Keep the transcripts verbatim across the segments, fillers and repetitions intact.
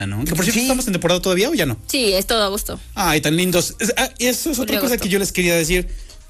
¿no? Que por cierto, Sí. ¿estamos en temporada todavía o ya no? Sí, es todo a gusto. Ay, tan lindos. Es- ah, y eso es otra Julio, cosa agosto. que yo les quería decir.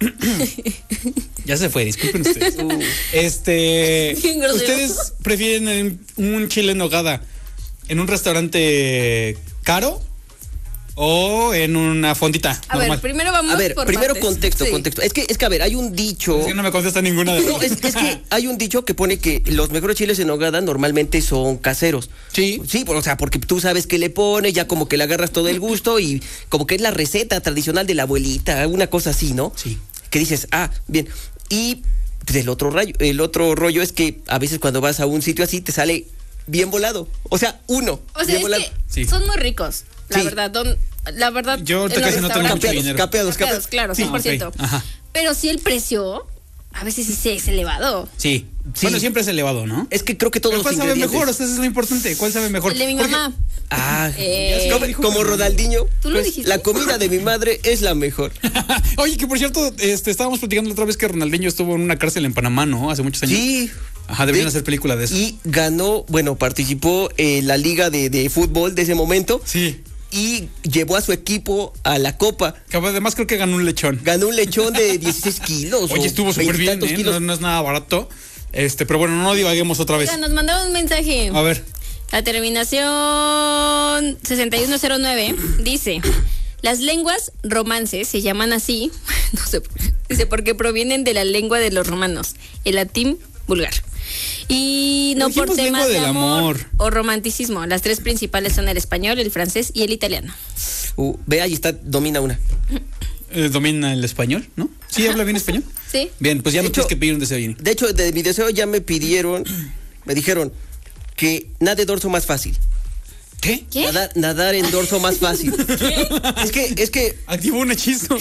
Ya se fue, disculpen ustedes. Este, Bien grosero. ¿ustedes prefieren un chile en nogada en un restaurante caro o en una fondita A normal? ver, primero vamos A ver, por primero partes. contexto, Sí. contexto. Es que, es que, a ver, hay un dicho. Es que no me contesta ninguna de las No, es, es que hay un dicho que pone que los mejores chiles en nogada normalmente son caseros. Sí. Sí, o sea, porque tú sabes qué le pone, ya como que le agarras todo el gusto y como que es la receta tradicional de la abuelita, una cosa así, ¿no? Sí. Que dices, ah, bien. Y del otro rayo, el otro rollo es que a veces cuando vas a un sitio así te sale bien volado. O sea, uno. O sea, bien es volado. que Sí. son muy ricos, la Sí. verdad. don- la verdad, Yo ahorita en los casi no tengo mucho restaurantes- dinero. Capeados, Capeados, capeados. claro, Sí, cien por ciento. ok, ajá. Pero sí el precio, a veces sí se- es elevado. Sí. Sí. Bueno, siempre es elevado, ¿no? Es que creo que todos ¿Pero los ¿Cuál sabe ingredientes. mejor? O sea, eso es lo importante. ¿Cuál sabe mejor? El de mi Porque- mamá. Ah, Eh, como, dijo como que no. Ronaldinho. Tú lo pues, dijiste. La comida de mi madre es la mejor. Oye, que por cierto, este, estábamos platicando la otra vez que Ronaldinho estuvo en una cárcel en Panamá, ¿no? Hace muchos años. Sí. Ajá, deberían De- hacer película de eso. Y ganó, bueno, participó en la liga de, de fútbol de ese momento Sí. y llevó a su equipo a la Copa. Que además creo que ganó un lechón. Ganó un lechón de dieciséis kilos. Oye, o estuvo súper bien, veintitantos ¿eh? kilos. No, no es nada barato. Este, pero bueno, no divaguemos otra vez. Oiga, nos mandaron un mensaje. A ver. La terminación sesenta y uno cero nueve dice: las lenguas romances se llaman así, no sé, por qué. Dice, porque provienen de la lengua de los romanos, el latín vulgar. Y no Dijimos por temas lengua de del amor, amor. o romanticismo. Las tres principales son el español, el francés y el italiano. Uh, ve, ahí está, domina una. Eh, domina el español, ¿no? Sí, habla bien español. ¿Sí? Bien, pues ya De no hecho- tienes que pedir un deseo, Jenny. De hecho, de mi deseo ya me pidieron, me dijeron que nade dorso más fácil. ¿Qué? ¿Qué? Nadar, nadar en dorso más fácil. Es que, es que, Activó un hechizo.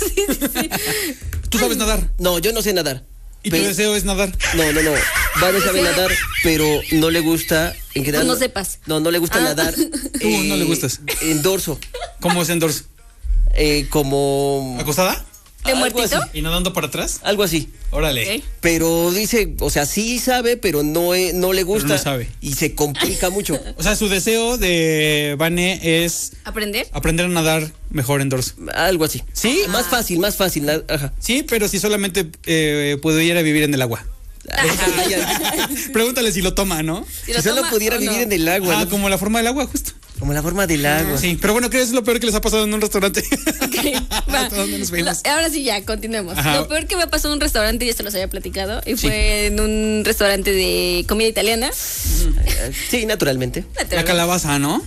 Tú sabes nadar. no, yo no sé nadar. Y tu Pero- deseo es nadar. No, no, no. Vane sabe Deseo. nadar, pero no le gusta en general. Pues no sepas. No, no le gusta Ah. nadar. Tú no le gustas. En dorso. ¿Cómo es en dorso? Eh, como. ¿Acostada? ¿De Algo muertito? así. ¿Y nadando para atrás? Algo así. Órale. Ok. Pero dice, o sea, sí sabe, pero no, eh, no le gusta. no sabe. Y se complica mucho. O sea, su deseo de Vane es ¿Aprender? aprender a nadar mejor en dorso. Algo así. ¿Sí? Más fácil, más fácil. na- Ajá. Sí, pero si solamente eh, pudiera vivir en el agua. Ajá, ya. Pregúntale si lo toma, ¿no? Si Si lo solo toma pudiera o no. vivir en el agua. Ah, ¿no? como la forma del agua, justo. Como la forma del agua. Sí, pero bueno, ¿qué es lo peor que les ha pasado en un restaurante? Ok, va. ¿Hasta dónde nos fuimos? Lo- ahora sí, ya, continuemos. Ajá. Lo peor que me pasó en un restaurante, ya se los había platicado, y Sí. fue en un restaurante de comida italiana. Sí, naturalmente. La calabaza, ¿no?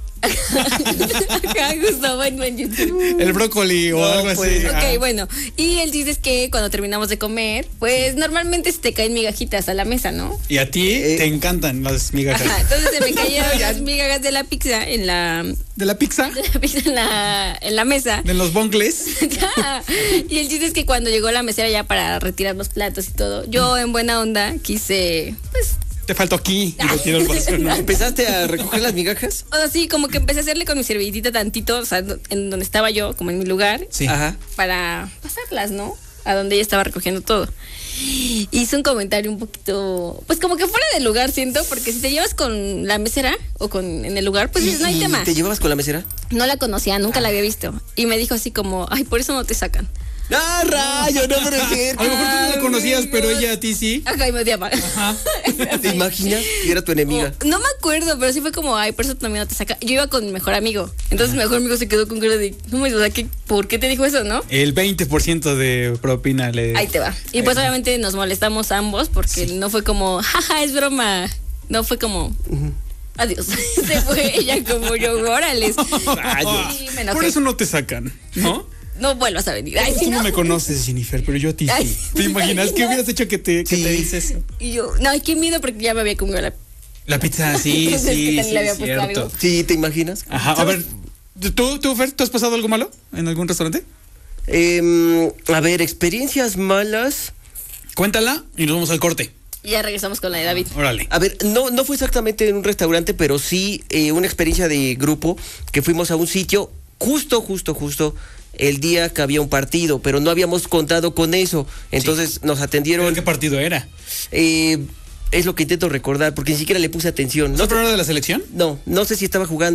Acá, justo, bueno, en YouTube. El brócoli o No, algo pues. así. Ok, Ah. bueno. Y el chiste es que cuando terminamos de comer, pues normalmente se te caen migajitas a la mesa, ¿no? Y a ti Eh. te encantan las migajas. Ajá, entonces se me cayeron las migajas de la pizza en la, ¿De la pizza? de la pizza en la, en la mesa. ¿De los bongles? Ya. Y el chiste es que cuando llegó la mesera ya para retirar los platos y todo, yo en buena onda quise, pues, Te faltó aquí y le tiro el vaso, ¿no? ¿Empezaste a recoger las migajas? o sea, sí, como que empecé a hacerle con mi servilletita tantito, o sea, en donde estaba yo, como en mi lugar, Sí. Ajá. para pasarlas, ¿no? A donde ella estaba recogiendo todo. Hice un comentario un poquito, pues como que fuera de lugar, siento, porque si te llevas con la mesera o con en el lugar, pues dices, no hay ¿Y tema. ¿Te llevabas con la mesera? No la conocía, nunca la había visto. Y me dijo así como, ay, por eso no te sacan. ¡Ah, rayo! No, pero es cierto. A lo mejor tú no la conocías, pero ella a ti sí. Acá y me odiaba. ¿Te imaginas que era tu enemiga? O- no me acuerdo, pero sí fue como, ay, por eso también no te saca. Yo iba con mi mejor amigo. Entonces mi mejor amigo se quedó con cara de, no me, o sea, ¿qué, ¿por qué te dijo eso, no? El veinte por ciento de propina le... Ahí te va. Y pues obviamente nos molestamos ambos porque no fue como, jaja, es broma. No fue como, adiós. Se fue ella como yo, órale. Rayos. Sí, me enojé. Por eso no te sacan, ¿no? No vuelvas a venir. Ay, Tú sí, no no. me conoces, Jennifer, pero yo a ti Ay, sí. ¿Te imaginas qué hubieras hecho que te, que Sí. te dices eso? Y yo, no, ay, qué miedo porque ya me había comido la. La pizza, sí, Entonces, sí, que también sí, le había es puesto cierto. algo. Sí, ¿te imaginas? Ajá, a ver, ¿tú, tú, Fer, ¿tú has pasado algo malo en algún restaurante? Em, a ver, experiencias malas. Cuéntala y nos vamos al corte. Y ya regresamos con la de David. Órale. A ver, no, no fue exactamente en un restaurante, pero sí eh, una experiencia de grupo que fuimos a un sitio justo, justo, justo el día que había un partido, pero no habíamos contado con eso. Entonces nos ¿Pero atendieron. qué partido era? eh, es lo que intento recordar, porque ni siquiera le puse atención. ¿No No, pero era de la selección? no, no sé si estaba jugando.